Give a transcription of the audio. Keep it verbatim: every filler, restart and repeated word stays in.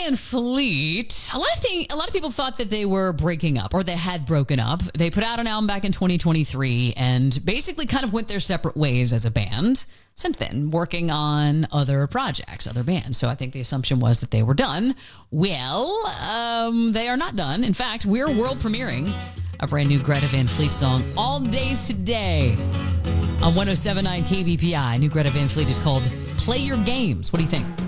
Van Fleet, a lot of thing, a lot of people thought that they were breaking up or they had broken up. They put out an album back in twenty twenty-three and basically kind of went their separate ways as a band since then, working on other projects, other bands. So I think the assumption was that they were done. Well, um, they are not done. In fact, we're world premiering a brand new Greta Van Fleet song, All Day Today, on one oh seven point nine K B P I. New Greta Van Fleet is called Play Your Games. What do you think?